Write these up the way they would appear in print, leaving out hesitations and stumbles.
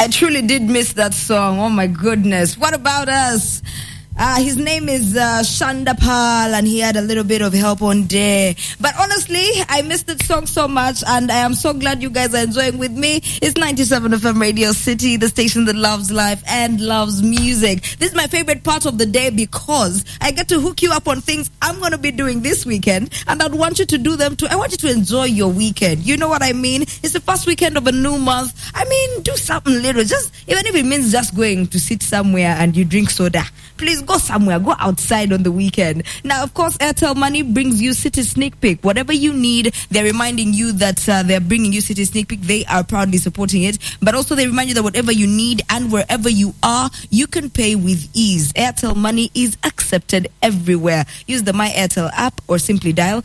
I truly did miss that song. Oh my goodness. What about us? His name is Shandapal, and he had a little bit of help on there. But honestly, I missed that song so much, and I am so glad you guys are enjoying with me. It's 97 FM Radio City, the station that loves life and loves music. This is my favorite part of the day because I get to hook you up on things I'm going to be doing this weekend, and I'd want you to do them too. I want you to enjoy your weekend. You know what I mean? It's the first weekend of a new month. I mean, do something little. Just, even if it means just going to sit somewhere and you drink soda. Please go somewhere, go outside on the weekend. Now, of course, Airtel Money brings you City Sneak Peek. Whatever you need, they're reminding you that they're bringing you City Sneak Peek. They are proudly supporting it. But also, they remind you that whatever you need and wherever you are, you can pay with ease. Airtel Money is accepted everywhere. Use the My Airtel app or simply dial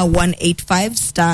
*185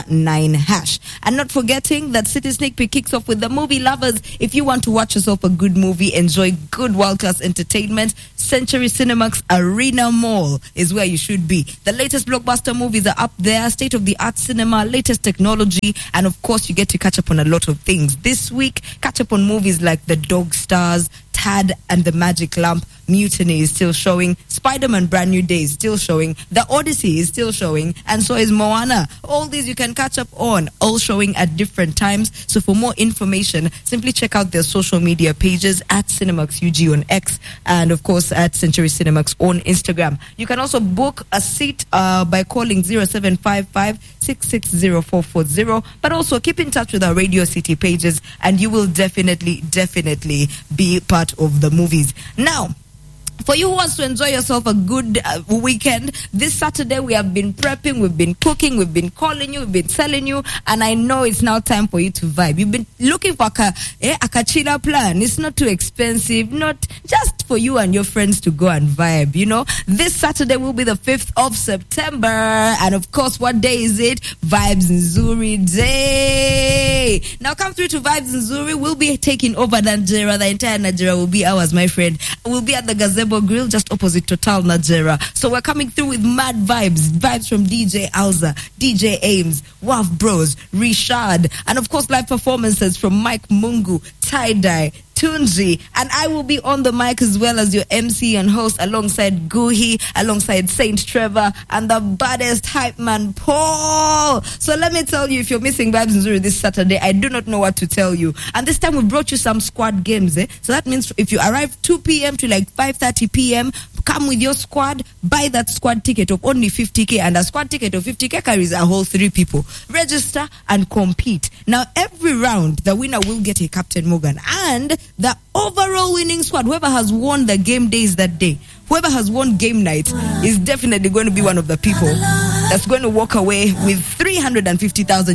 *9#. And not forgetting that City Sneak Peek kicks off with the movie lovers. If you want to watch yourself a good movie, enjoy good world-class entertainment, Century Cinemax Arena Mall is where you should be. The latest blockbuster movies are up there, state-of-the-art cinema, latest technology, and of course you get to catch up on a lot of things. This week, catch up on movies like The Dog Stars, Tad and the Magic Lamp, Mutiny is still showing, Spider-Man Brand New Day is still showing, The Odyssey is still showing, and so is Moana. All these you can catch up on, all showing at different times. So for more information, simply check out their social media pages at Cinemax UG on X, and of course at Century Cinemax on Instagram. You can also book a seat by calling 0755 660-440, but also keep in touch with our Radio City pages, and you will definitely be part of the movies. Now, for you who wants to enjoy yourself a good weekend, this Saturday we have been prepping, we've been cooking, we've been calling you, we've been telling you, and I know it's now time for you to vibe. You've been looking for a kachila plan. It's not too expensive, not just for you and your friends to go and vibe, you know. This Saturday will be the 5th of September, and of course, what day is it? Vibes Nzuri Day. Now come through to Vibes Nzuri. We'll be taking over Nigeria. The entire Nigeria will be ours, my friend. We'll be at the Gazebo Grill just opposite Total Nigeria. So we're coming through with mad vibes from DJ Alza, DJ Ames, Waf Bros, Rishad, and of course live performances from Mike Mungu, Tie-Dye, Tunji, and I will be on the mic as well as your MC and host alongside Guhi, alongside Saint Trevor, and the baddest hype man, Paul. So let me tell you, if you're missing Vibes Nzuri this Saturday, I do not know what to tell you. And this time we brought you some squad games, So that means if you arrive 2 p.m. to like 5:30 p.m., come with your squad, buy that squad ticket of only 50k, and a squad ticket of 50k carries a whole 3 people. Register and compete. Now, every round, the winner will get a Captain Morgan, and the overall winning squad, whoever has won the game days that day, whoever has won game night, is definitely going to be one of the people that's going to walk away with 350,000